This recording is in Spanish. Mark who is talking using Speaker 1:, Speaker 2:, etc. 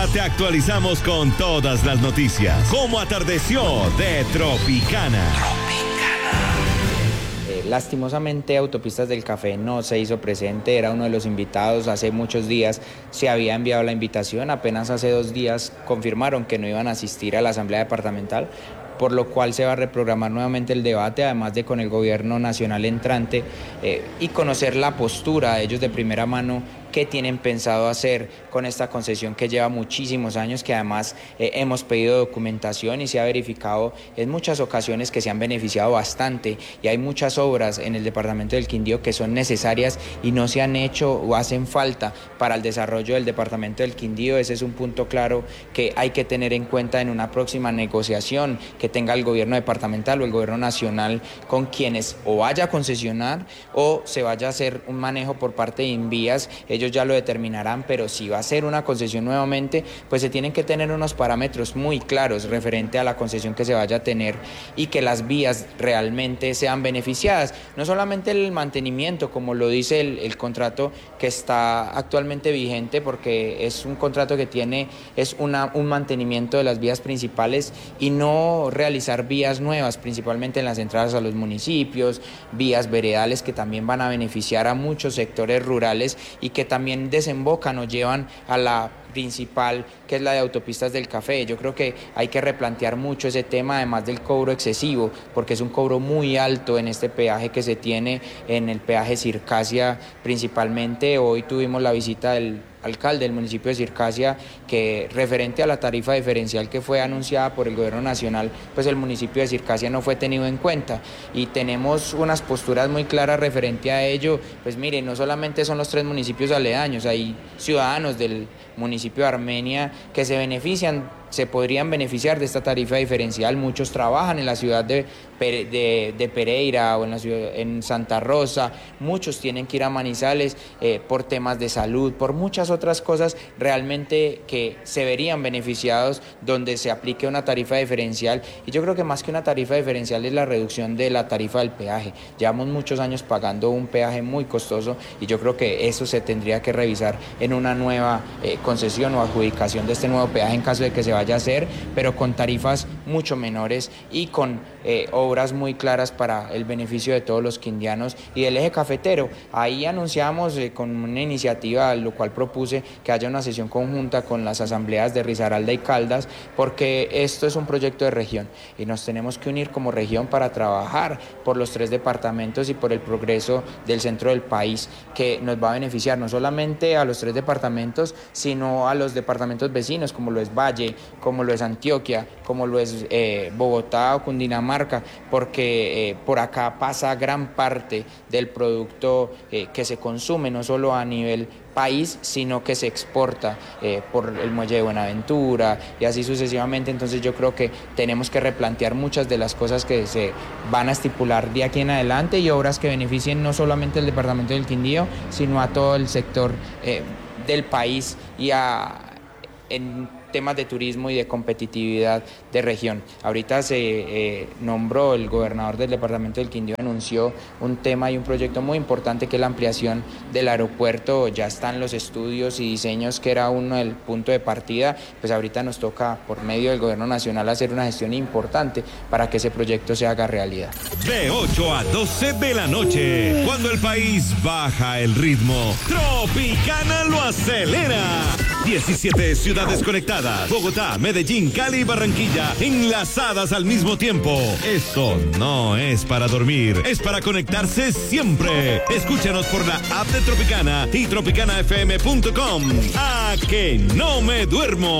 Speaker 1: Te actualizamos con todas las noticias. Cómo atardeció de Tropicana.
Speaker 2: Lastimosamente, Autopistas del Café no se hizo presente, era uno de los invitados. Hace muchos días se había enviado la invitación, apenas hace 2 días confirmaron que no iban a asistir a la Asamblea Departamental, por lo cual se va a reprogramar nuevamente el debate, además de con el gobierno nacional entrante y conocer la postura de ellos de primera mano, qué tienen pensado hacer con esta concesión que lleva muchísimos años, que además hemos pedido documentación y se ha verificado en muchas ocasiones que se han beneficiado bastante, y hay muchas obras en el departamento del Quindío que son necesarias y no se han hecho o hacen falta para el desarrollo del departamento del Quindío. Ese es un punto claro que hay que tener en cuenta en una próxima negociación que tenga el gobierno departamental o el gobierno nacional con quienes o vaya a concesionar o se vaya a hacer un manejo por parte de Invías. Ellos ya lo determinarán, pero si va a ser una concesión nuevamente, pues se tienen que tener unos parámetros muy claros referente a la concesión que se vaya a tener y que las vías realmente sean beneficiadas. No solamente el mantenimiento, como lo dice el contrato que está actualmente vigente, porque es un contrato que tiene un mantenimiento de las vías principales y no realizar vías nuevas, principalmente en las entradas a los municipios, vías veredales que también van a beneficiar a muchos sectores rurales y que también desembocan o llevan a la principal, que es la de Autopistas del Café. Yo creo que hay que replantear mucho ese tema, además del cobro excesivo, porque es un cobro muy alto en este peaje que se tiene en el peaje Circasia principalmente. Hoy tuvimos la visita del alcalde del municipio de Circasia, que referente a la tarifa diferencial que fue anunciada por el gobierno nacional, pues el municipio de Circasia no fue tenido en cuenta y tenemos unas posturas muy claras referente a ello. Pues mire, no solamente son los 3 municipios aledaños, hay ciudadanos del municipio de Armenia que se podrían beneficiar de esta tarifa diferencial. Muchos trabajan en la ciudad de Pereira o en Santa Rosa, muchos tienen que ir a Manizales por temas de salud, por muchas otras cosas realmente que se verían beneficiados donde se aplique una tarifa diferencial. Y yo creo que más que una tarifa diferencial es la reducción de la tarifa del peaje. Llevamos muchos años pagando un peaje muy costoso y yo creo que eso se tendría que revisar en una nueva concesión o adjudicación de este nuevo peaje en caso de que se vaya a hacer, pero con tarifas mucho menores y con obras muy claras para el beneficio de todos los quindianos y del eje cafetero. Ahí anunciamos con una iniciativa, lo cual propuse que haya una sesión conjunta con las asambleas de Risaralda y Caldas, porque esto es un proyecto de región y nos tenemos que unir como región para trabajar por los 3 departamentos y por el progreso del centro del país, que nos va a beneficiar no solamente a los 3 departamentos, sino a los departamentos vecinos, como lo es Valle, como lo es Antioquia, como lo es Bogotá o Cundinamarca, porque por acá pasa gran parte del producto que se consume, no solo a nivel país, sino que se exporta por el muelle de Buenaventura y así sucesivamente. Entonces yo creo que tenemos que replantear muchas de las cosas que se van a estipular de aquí en adelante y obras que beneficien no solamente al departamento del Quindío, sino a todo el sector del país y en temas de turismo y de competitividad de región. Ahorita se nombró el gobernador del departamento del Quindío, anunció un tema y un proyecto muy importante que es la ampliación del aeropuerto. Ya están los estudios y diseños, que era uno del punto de partida. Pues ahorita nos toca por medio del gobierno nacional hacer una gestión importante para que ese proyecto se haga realidad.
Speaker 1: De 8 a 12 de la noche, cuando el país baja el ritmo, Tropicana lo acelera. 17 ciudades conectadas: Bogotá, Medellín, Cali y Barranquilla, enlazadas al mismo tiempo. Esto no es para dormir, es para conectarse siempre. Escúchanos por la app de Tropicana y tropicanafm.com. ¡A que no me duermo!